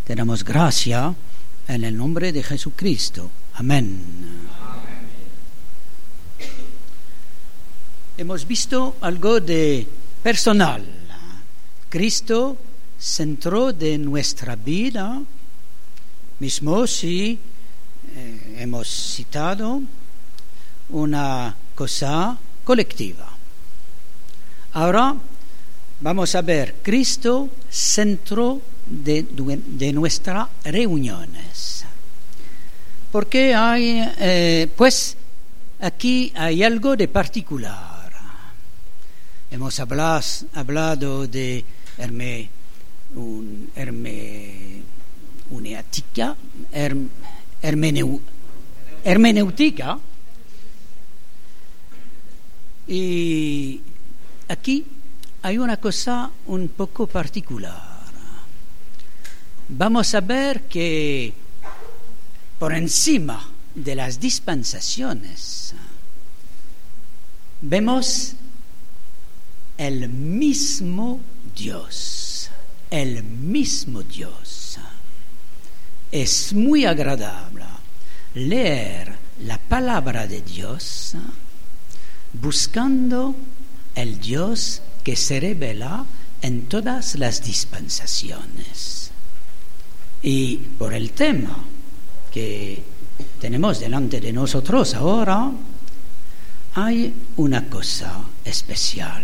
Te damos gracia en el nombre de Jesucristo. Amén. Hemos visto algo de personal. Cristo, centro de nuestra vida, mismo si hemos citado una cosa colectiva. Ahora vamos a ver Cristo, centro de nuestras reuniones. Porque pues aquí hay algo de particular. Hemos hablado de hermenéutica, y aquí hay una cosa un poco particular. Vamos a ver que por encima de las dispensaciones vemos el mismo Dios. El mismo Dios. Es muy agradable leer la palabra de Dios buscando el Dios que se revela en todas las dispensaciones. Y por el tema que tenemos delante de nosotros ahora, hay una cosa especial.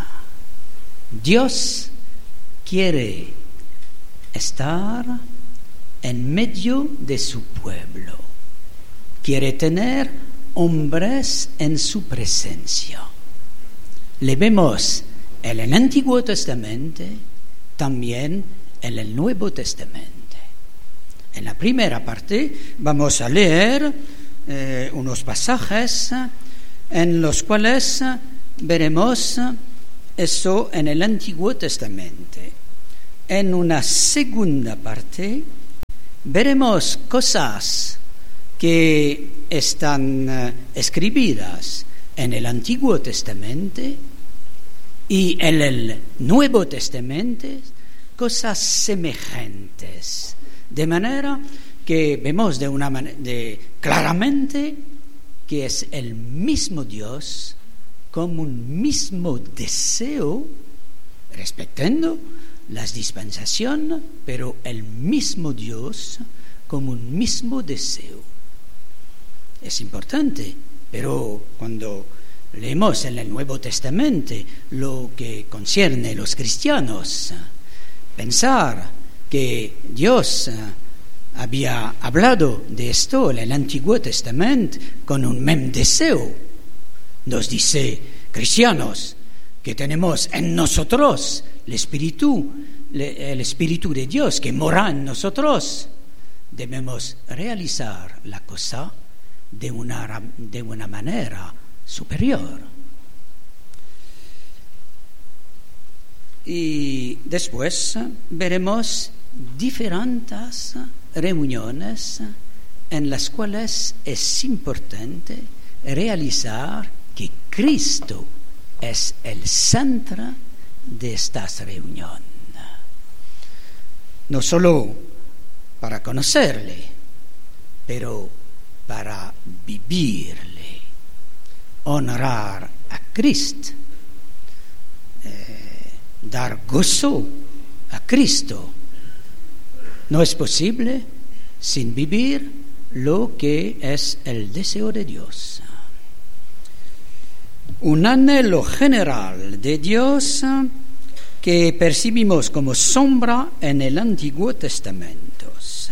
Dios quiere estar en medio de su pueblo. Quiere tener hombres en su presencia. Le vemos en el Antiguo Testamento, también en el Nuevo Testamento. En la primera parte vamos a leer unos pasajes en los cuales veremos eso en el Antiguo Testamento. En una segunda parte veremos cosas que están escritas en el Antiguo Testamento y en el Nuevo Testamento cosas semejantes, de manera que vemos claramente que es el mismo Dios con un mismo deseo, respetando las dispensaciones, pero el mismo Dios con un mismo deseo. Es importante, pero cuando leemos en el Nuevo Testamento lo que concierne a los cristianos, pensar que Dios había hablado de esto en el Antiguo Testamento con un mismo deseo, nos dice, cristianos, que tenemos en nosotros el Espíritu de Dios que mora en nosotros. Debemos realizar la cosa de una manera superior. Y después veremos diferentes reuniones en las cuales es importante realizar que Cristo es el centro de estas reuniones. No solo para conocerle, pero para vivirle, honrar a Cristo, dar gozo a Cristo. No es posible sin vivir lo que es el deseo de Dios. Un anhelo general de Dios que percibimos como sombra en el Antiguo Testamento.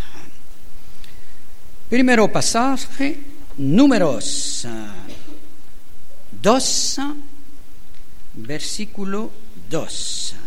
Primero pasaje, Números 2, versículo 2.